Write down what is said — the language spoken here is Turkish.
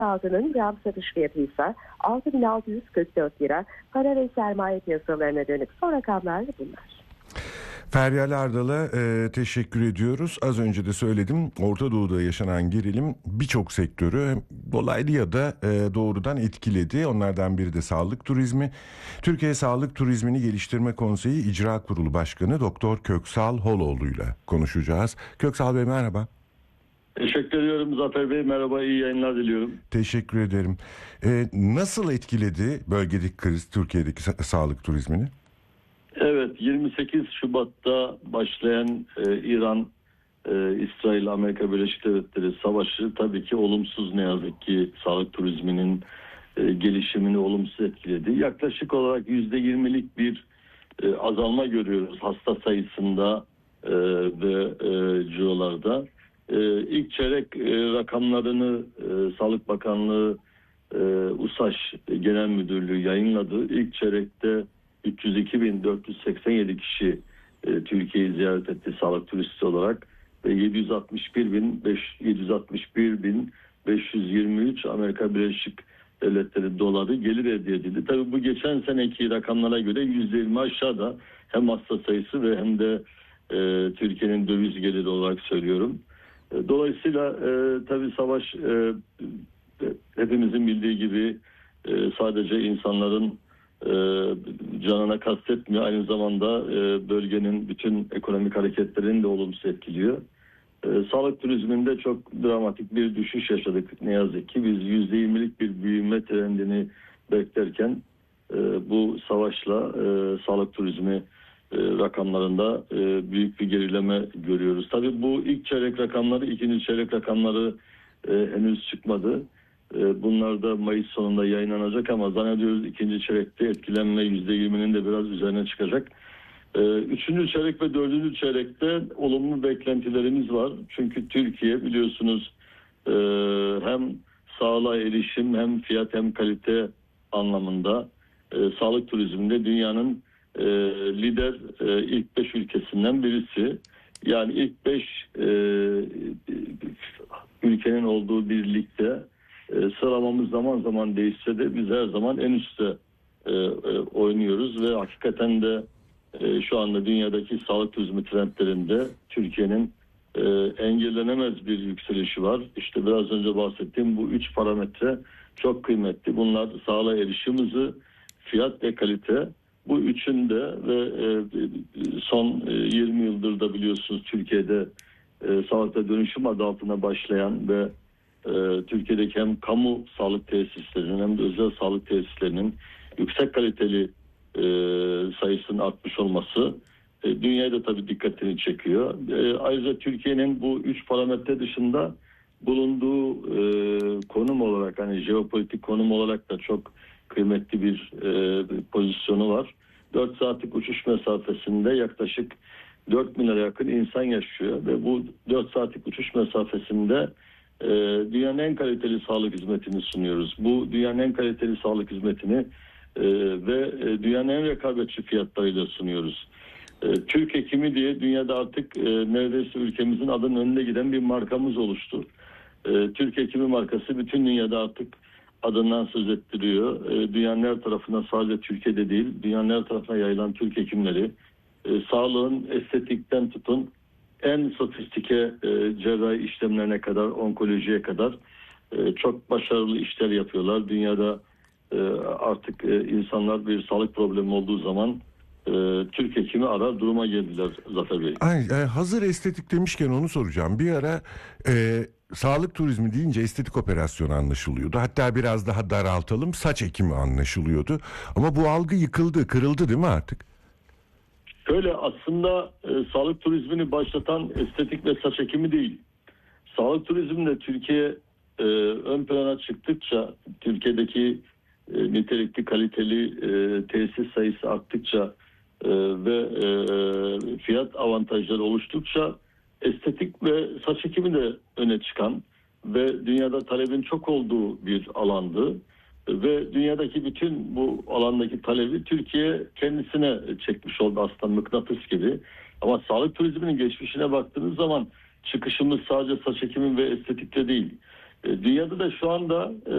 altının gram satış fiyatı ise 6.644 lira. Para ve sermaye piyasalarına dönük son rakamlar bunlar. Feryal Ardal'a teşekkür ediyoruz. Az önce de söyledim, Orta Doğu'da yaşanan gerilim birçok sektörü dolaylı ya da doğrudan etkiledi. Onlardan biri de sağlık turizmi. Türkiye Sağlık Turizmini Geliştirme Konseyi İcra Kurulu Başkanı Doktor Köksal Holoğlu'yla konuşacağız. Köksal Bey merhaba. Teşekkür ediyorum Zafer Bey. Merhaba, iyi yayınlar diliyorum. Teşekkür ederim. Nasıl etkiledi bölgedeki kriz Türkiye'deki sağlık turizmini? Evet, 28 Şubat'ta başlayan İran, İsrail, Amerika Birleşik Devletleri savaşı tabii ki olumsuz, ne yazık ki sağlık turizminin gelişimini olumsuz etkiledi. Yaklaşık olarak %20'lik bir azalma görüyoruz hasta sayısında ve cirolarda. İlk çeyrek rakamlarını Sağlık Bakanlığı USAŞ Genel Müdürlüğü yayınladı. İlk çeyrekte 302.487 kişi Türkiye'yi ziyaret etti sağlık turisti olarak ve 761.523 Amerika Birleşik Devletleri doları gelir elde edildi. Tabii bu geçen seneki rakamlara göre %20 aşağıda, hem hasta sayısı ve hem de Türkiye'nin döviz geliri olarak söylüyorum. Dolayısıyla tabii savaş hepimizin bildiği gibi sadece insanların canına kastetmiyor. Aynı zamanda bölgenin bütün ekonomik hareketlerini de olumsuz etkiliyor. Sağlık turizminde çok dramatik bir düşüş yaşadık ne yazık ki. Biz %20'lik bir büyüme trendini beklerken bu savaşla sağlık turizmi rakamlarında büyük bir gerileme görüyoruz. Tabii bu ilk çeyrek rakamları, ikinci çeyrek rakamları henüz çıkmadı. Bunlar da Mayıs sonunda yayınlanacak ama zannediyoruz ikinci çeyrekte etkilenme %20'nin de biraz üzerine çıkacak. Üçüncü çeyrek ve dördüncü çeyrekte olumlu beklentilerimiz var. Çünkü Türkiye biliyorsunuz hem sağlığa erişim, hem fiyat hem kalite anlamında sağlık turizminde dünyanın lider ilk 5 ülkesinden birisi. Yani ilk 5 ülkenin olduğu bir ligde sıralamamız zaman zaman değişse de biz her zaman en üstte oynuyoruz ve hakikaten de şu anda dünyadaki sağlık turizmi trendlerinde Türkiye'nin engellenemez bir yükselişi var. İşte biraz önce bahsettiğim bu 3 parametre çok kıymetli. Bunlar sağlığa erişim hızı, fiyat ve kalite. Bu üçünde ve son 20 yıldır da biliyorsunuz Türkiye'de sağlıkta dönüşüm adı altına başlayan ve Türkiye'deki hem kamu sağlık tesislerinin hem de özel sağlık tesislerinin yüksek kaliteli sayısının artmış olması dünyayı da tabii dikkatini çekiyor. Ayrıca Türkiye'nin bu 3 parametre dışında bulunduğu konum olarak, hani jeopolitik konum olarak da çok kıymetli bir pozisyonu var. 4 saatlik uçuş mesafesinde yaklaşık 4 milyara yakın insan yaşıyor ve bu 4 saatlik uçuş mesafesinde dünyanın en kaliteli sağlık hizmetini sunuyoruz. Bu dünyanın en kaliteli sağlık hizmetini ve dünyanın en rekabetçi fiyatlarıyla sunuyoruz. Türk Hekimi diye dünyada artık neredeyse ülkemizin adının önünde giden bir markamız oluştu. Türk Hekimi markası bütün dünyada artık adından söz ettiriyor. Dünyanın her tarafına, sadece Türkiye'de değil, dünyanın her tarafına yayılan Türk hekimleri sağlığın estetikten tutun en sofistike cerrahi işlemlerine kadar, onkolojiye kadar çok başarılı işler yapıyorlar. Dünyada artık insanlar bir sağlık problemi olduğu zaman Türk hekimi arar duruma geldiler Zafer Bey. Hazır estetik demişken onu soracağım. Bir ara sağlık turizmi deyince estetik operasyon anlaşılıyordu. Hatta biraz daha daraltalım, saç ekimi anlaşılıyordu. Ama bu algı yıkıldı, kırıldı değil mi artık? Şöyle, aslında sağlık turizmini başlatan estetik ve saç ekimi değil. Sağlık turizminde Türkiye ön plana çıktıkça, Türkiye'deki nitelikli, kaliteli tesis sayısı arttıkça ve fiyat avantajları oluştukça estetik ve saç ekimi de öne çıkan ve dünyada talebin çok olduğu bir alandı. Ve dünyadaki bütün bu alandaki talebi Türkiye kendisine çekmiş oldu aslında, mıknatıs gibi. Ama sağlık turizminin geçmişine baktığınız zaman çıkışımız sadece saç ekimi ve estetikte değil. Dünyada da şu anda